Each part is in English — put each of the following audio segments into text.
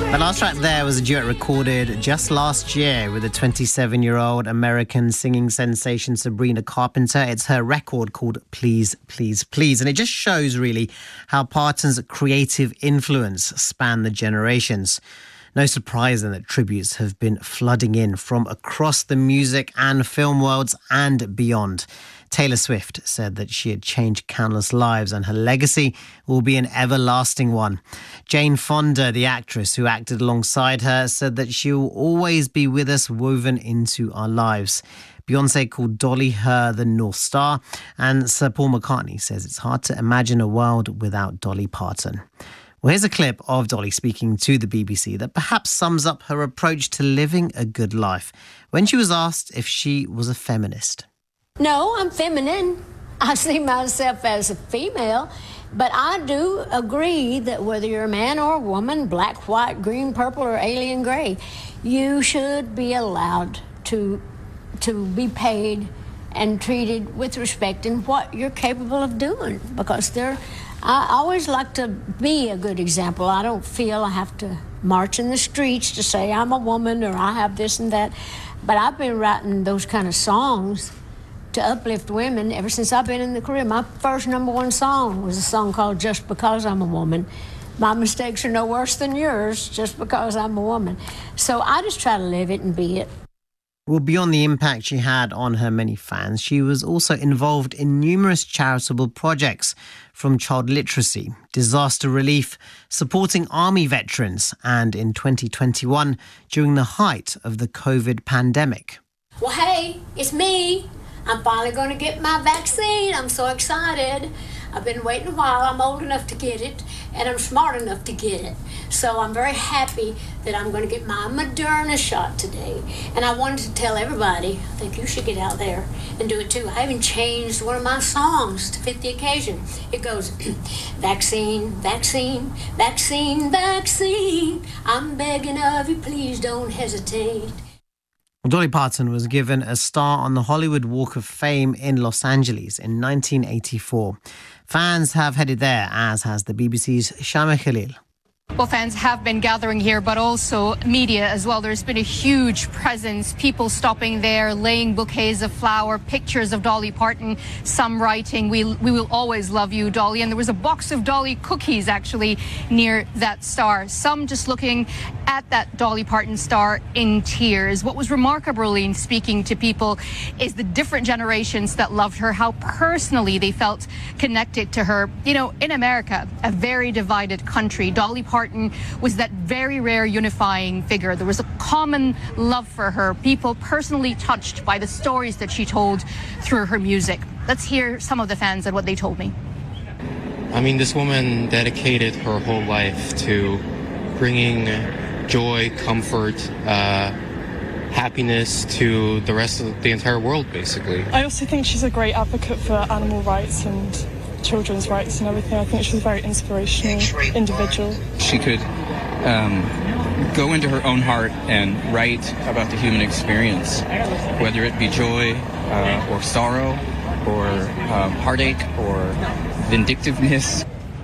The last track there was a duet recorded just last year with the 27-year-old American singing sensation Sabrina Carpenter. It's her record called Please, Please, Please. And it just shows really how Parton's creative influence spanned the generations. No surprise then that tributes have been flooding in from across the music and film worlds and beyond. Taylor Swift said that she had changed countless lives and her legacy will be an everlasting one. Jane Fonda, the actress who acted alongside her, said that she will always be with us, woven into our lives. Beyoncé called Dolly her the North Star, and Sir Paul McCartney says it's hard to imagine a world without Dolly Parton. Well, here's a clip of Dolly speaking to the BBC that perhaps sums up her approach to living a good life when she was asked if she was a feminist. No, I'm feminine. I see myself as a female, but I do agree that whether you're a man or a woman, black, white, green, purple, or alien gray, you should be allowed to be paid and treated with respect in what you're capable of doing, because I always like to be a good example. I don't feel I have to march in the streets to say I'm a woman or I have this and that, but I've been writing those kind of songs to uplift women ever since I've been in the career. My first #1 song was a song called Just Because I'm a Woman. My mistakes are no worse than yours, just because I'm a woman. So I just try to live it and be it. Well, beyond the impact she had on her many fans, she was also involved in numerous charitable projects, from child literacy, disaster relief, supporting army veterans, and in 2021, during the height of the COVID pandemic. Well, hey, it's me. I'm finally going to get my vaccine. I'm so excited. I've been waiting a while. I'm old enough to get it, and I'm smart enough to get it. So I'm very happy that I'm going to get my Moderna shot today. And I wanted to tell everybody, I think you should get out there and do it too. I even changed one of my songs to fit the occasion. It goes, vaccine, vaccine, vaccine, vaccine. I'm begging of you, please don't hesitate. Dolly Parton was given a star on the Hollywood Walk of Fame in Los Angeles in 1984. Fans have headed there, as has the BBC's Shama Khalil. Well, fans have been gathering here, but also media as well. There's been a huge presence, people stopping there, laying bouquets of flower, pictures of Dolly Parton, some writing, we will always love you, Dolly. And there was a box of Dolly cookies actually near that star. Some just looking at that Dolly Parton star in tears. What was remarkable in speaking to people is the different generations that loved her, how personally they felt connected to her. You know, in America, a very divided country, Dolly Parton was that very rare unifying figure. There was a common love for her, people personally touched by the stories that she told through her music. Let's hear some of the fans and what they told me. I mean, this woman dedicated her whole life to bringing joy, comfort, happiness to the rest of the entire world, basically. I also think she's a great advocate for animal rights and children's rights and everything. I think she's a very inspirational individual. She could go into her own heart and write about the human experience, whether it be joy or sorrow or heartache or vindictiveness.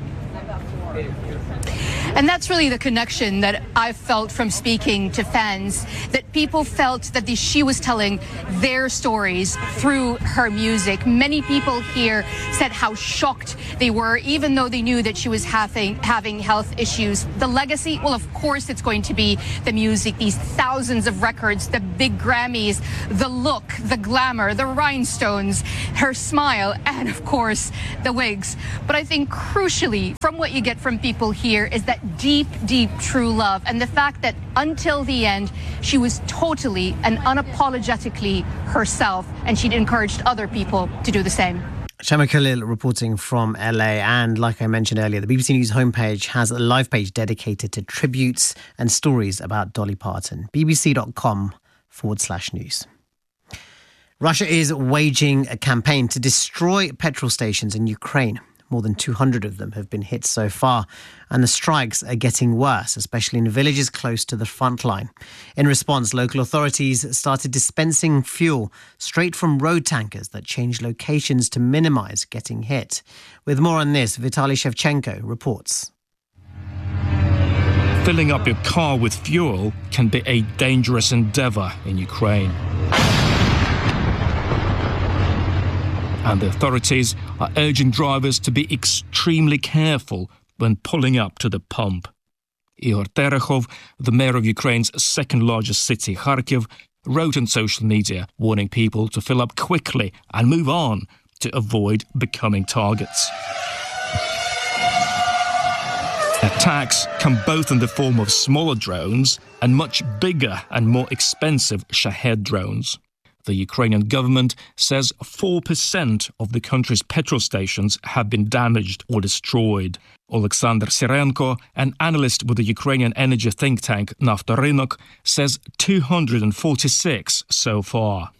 And that's really the connection that I felt from speaking to fans, that people felt that she was telling their stories through her music. Many people here said how shocked they were, even though they knew that she was having health issues. The legacy, well, of course, it's going to be the music, these thousands of records, the big Grammys, the look, the glamour, the rhinestones, her smile, and of course, the wigs. But I think crucially, from what you get from people here is that deep, deep, true love, and the fact that until the end, she was totally and unapologetically herself, and she'd encouraged other people to do the same. Shama Khalil reporting from LA. And like I mentioned earlier, the BBC News homepage has a live page dedicated to tributes and stories about Dolly Parton. bbc.com/news. Russia is waging a campaign to destroy petrol stations in Ukraine. More than 200 of them have been hit so far, and the strikes are getting worse, especially in villages close to the front line. In response, local authorities started dispensing fuel straight from road tankers that changed locations to minimise getting hit. With more on this, Vitaly Shevchenko reports. Filling up your car with fuel can be a dangerous endeavor in Ukraine. And the authorities are urging drivers to be extremely careful when pulling up to the pump. Ihor Terechov, the mayor of Ukraine's second-largest city, Kharkiv, wrote on social media warning people to fill up quickly and move on to avoid becoming targets. Attacks come both in the form of smaller drones and much bigger and more expensive Shahed drones. The Ukrainian government says 4% of the country's petrol stations have been damaged or destroyed. Alexander Sirenko, an analyst with the Ukrainian energy think tank Naftorynok, says 246 so far.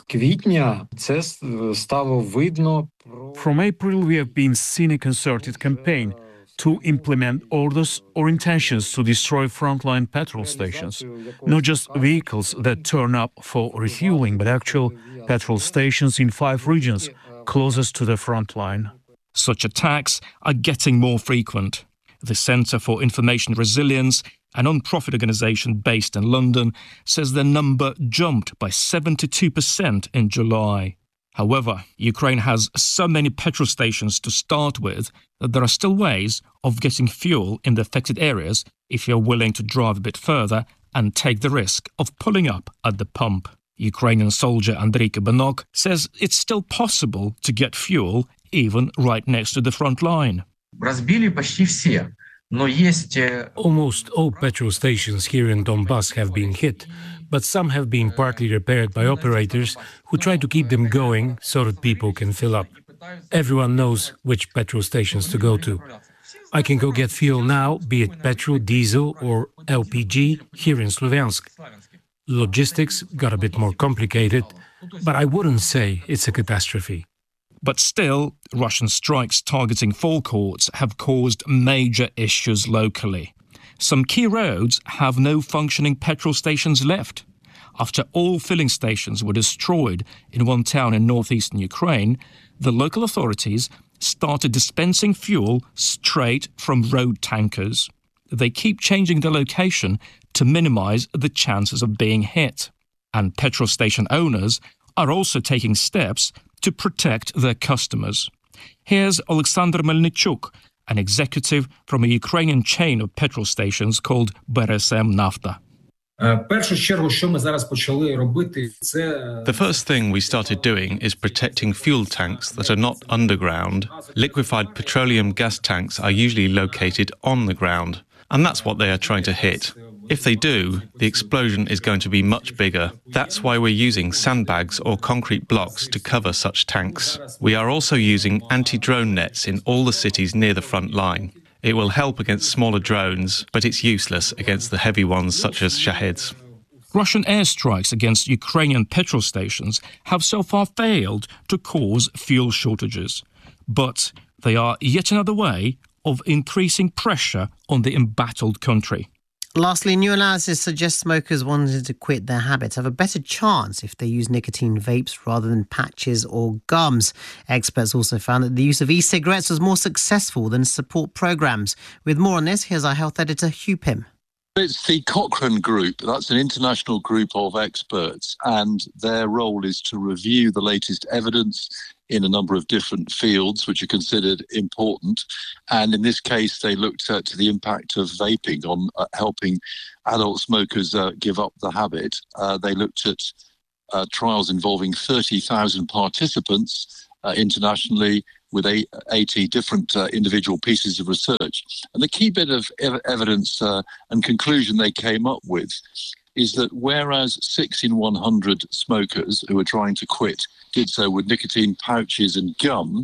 From April, we have been seeing a concerted campaign to implement orders or intentions to destroy frontline petrol stations. Not just vehicles that turn up for refueling, but actual petrol stations in 5 regions closest to the front line. Such attacks are getting more frequent. The Centre for Information Resilience, a non-profit organisation based in London, says the number jumped by 72% in July. However, Ukraine has so many petrol stations to start with that there are still ways of getting fuel in the affected areas if you're willing to drive a bit further and take the risk of pulling up at the pump. Ukrainian soldier Andriy Kabanok says it's still possible to get fuel even right next to the front line. Almost all petrol stations here in Donbass have been hit, but some have been partly repaired by operators who try to keep them going so that people can fill up. Everyone knows which petrol stations to go to. I can go get fuel now, be it petrol, diesel or LPG, here in Slovyansk. Logistics got a bit more complicated, but I wouldn't say it's a catastrophe. But still, Russian strikes targeting forecourts have caused major issues locally. Some key roads have no functioning petrol stations left. After all filling stations were destroyed in one town in northeastern Ukraine, the local authorities started dispensing fuel straight from road tankers. They keep changing the location to minimize the chances of being hit. And petrol station owners are also taking steps to protect their customers. Here's Alexander Melnichuk, an executive from a Ukrainian chain of petrol stations called BRSM Nafta. The first thing we started doing is protecting fuel tanks that are not underground. Liquefied petroleum gas tanks are usually located on the ground, and that's what they are trying to hit. If they do, the explosion is going to be much bigger. That's why we're using sandbags or concrete blocks to cover such tanks. We are also using anti-drone nets in all the cities near the front line. It will help against smaller drones, but it's useless against the heavy ones such as Shaheds. Russian airstrikes against Ukrainian petrol stations have so far failed to cause fuel shortages. But they are yet another way of increasing pressure on the embattled country. Lastly, new analysis suggests smokers wanting to quit their habits have a better chance if they use nicotine vapes rather than patches or gums. Experts also found that the use of e-cigarettes was more successful than support programs. With more on this, here's our health editor, Hugh Pym. It's the Cochrane Group. That's an international group of experts, and their role is to review the latest evidence in a number of different fields which are considered important. And in this case, they looked at the impact of vaping on helping adult smokers give up the habit. They looked at trials involving 30,000 participants internationally with 80 different individual pieces of research. And the key bit of evidence and conclusion they came up with is that whereas 6 in 100 smokers who are trying to quit did so with nicotine pouches and gum,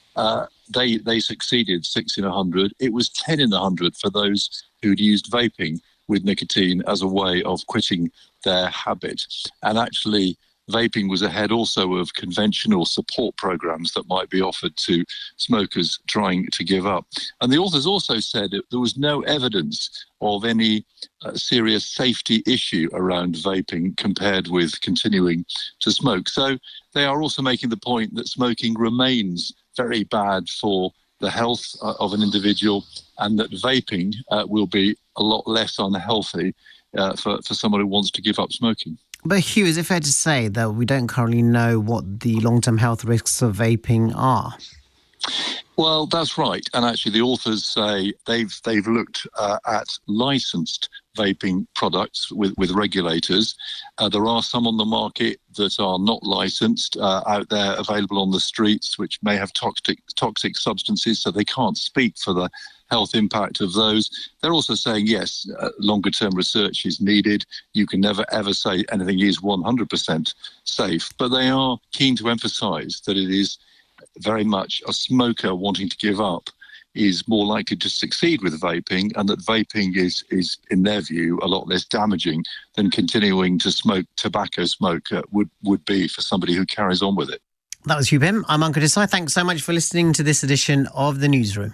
they succeeded 6 in 100. It was 10 in 100 for those who'd used vaping with nicotine as a way of quitting their habit. And actually, vaping was ahead also of conventional support programs that might be offered to smokers trying to give up. And the authors also said that there was no evidence of any serious safety issue around vaping compared with continuing to smoke. So they are also making the point that smoking remains very bad for the health of an individual, and that vaping will be a lot less unhealthy for someone who wants to give up smoking. But Hugh, is it fair to say that we don't currently know what the long-term health risks of vaping are? Well, that's right. And actually, the authors say they've looked at licensed vaping products with regulators. There are some on the market that are not licensed out there, available on the streets, which may have toxic substances, so they can't speak for the health impact of those. They're also saying, yes, longer-term research is needed. You can never, ever say anything is 100% safe. But they are keen to emphasise that it is very much a smoker wanting to give up is more likely to succeed with vaping, and that vaping is in their view, a lot less damaging than continuing to smoke tobacco smoke would be for somebody who carries on with it. That was Hugh Pym. I'm Ankur Desai. Thanks so much for listening to this edition of The Newsroom.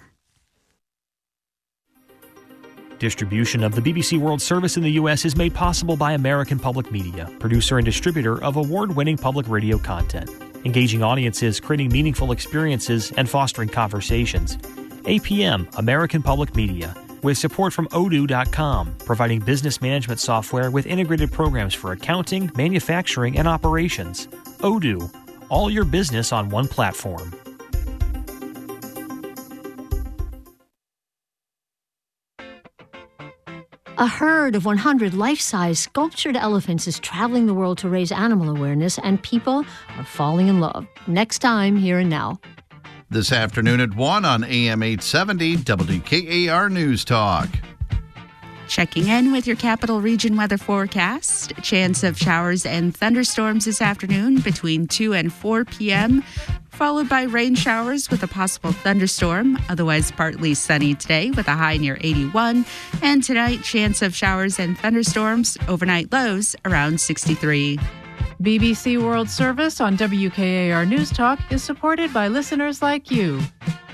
Distribution of the BBC World Service in the U.S. is made possible by American Public Media, producer and distributor of award-winning public radio content, engaging audiences, creating meaningful experiences, and fostering conversations. APM, American Public Media, with support from Odoo.com, providing business management software with integrated programs for accounting, manufacturing, and operations. Odoo, all your business on one platform. A herd of 100 life-size sculptured elephants is traveling the world to raise animal awareness, and people are falling in love. Next time, Here and Now. This afternoon at 1 on AM 870 WKAR News Talk. Checking in with your Capital Region weather forecast. Chance of showers and thunderstorms this afternoon between 2 and 4 p.m., followed by rain showers with a possible thunderstorm. Otherwise partly sunny today with a high near 81. And tonight, chance of showers and thunderstorms. Overnight lows around 63. BBC World Service on WKAR News Talk is supported by listeners like you.